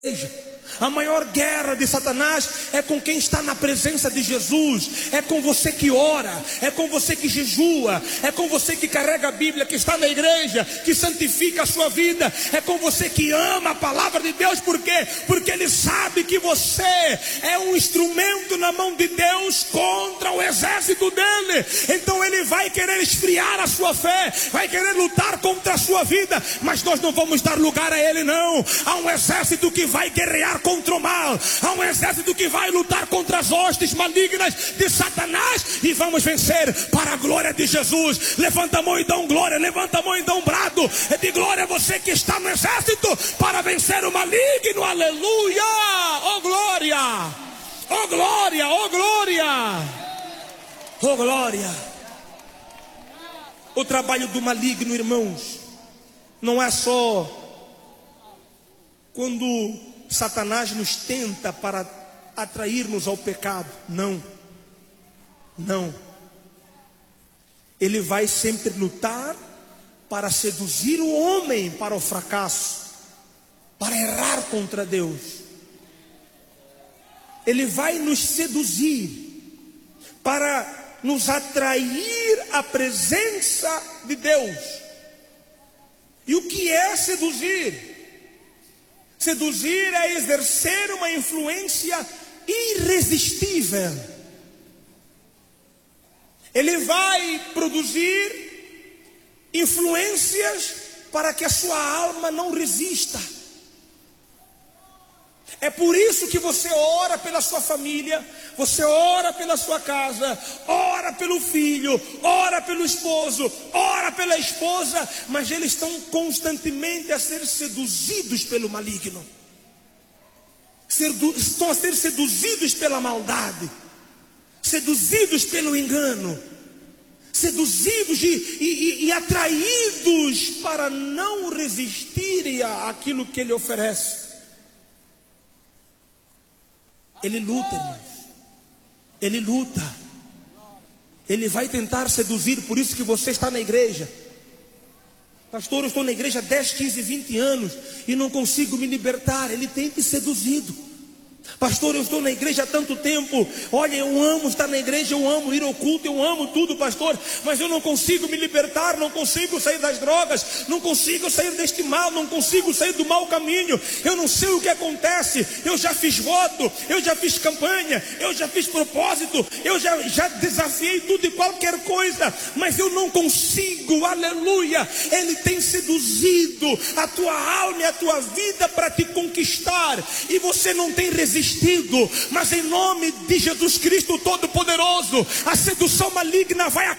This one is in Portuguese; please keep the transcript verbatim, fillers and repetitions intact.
A maior guerra de Satanás é com quem está na presença de Jesus, é com você que ora, é com você que jejua, é com você que carrega a Bíblia, que está na igreja, que santifica a sua vida, é com você que ama a palavra de Deus. Por quê? Porque ele sabe que você é um instrumento na mão de Deus contra o exército dele. Então ele vai querer esfriar a sua fé, vai querer lutar contra a sua vida, mas nós não vamos dar lugar a ele, não. Há um exército que vai guerrear contra o mal, há um exército que vai lutar contra as hostes malignas de Satanás, e vamos vencer para a glória de Jesus. Levanta a mão e dá um glória, levanta a mão e dá um brado de glória, você que está no exército, para vencer o maligno. Aleluia, oh glória, oh glória, oh glória, oh glória. O trabalho do maligno, irmãos, não é só quando Satanás nos tenta para atrair-nos ao pecado. Não, não. Ele vai sempre lutar para seduzir o homem para o fracasso, para errar contra Deus. Ele vai nos seduzir para nos atrair à presença de Deus. E o que é seduzir? Seduzir é exercer uma influência irresistível. Ele vai produzir influências para que a sua alma não resista. É por isso que você ora pela sua família, você ora pela sua casa, ora pelo filho, ora pelo esposo, ora pela esposa, mas eles estão constantemente a ser seduzidos pelo maligno. Sedu- estão a ser seduzidos pela maldade, seduzidos pelo engano, seduzidos e, e, e, e atraídos para não resistirem àquilo que ele oferece. Ele luta, irmãos. Ele luta. Ele vai tentar seduzir. Por isso que você está na igreja. Pastor, eu estou na igreja há dez, quinze, vinte anos e não consigo me libertar. Ele tem te seduzido. Pastor, eu estou na igreja há tanto tempo. Olha, eu amo estar na igreja, eu amo ir ao culto, eu amo tudo, pastor, mas eu não consigo me libertar, não consigo sair das drogas, não consigo sair deste mal, não consigo sair do mau caminho. Eu não sei o que acontece. Eu já fiz voto, eu já fiz campanha, eu já fiz propósito, eu já, já desafiei tudo e qualquer coisa, mas eu não consigo. Aleluia. Ele tem seduzido a tua alma e a tua vida para te conquistar, e você não tem resistido. Mas em nome de Jesus Cristo Todo-Poderoso, a sedução maligna vai acabar.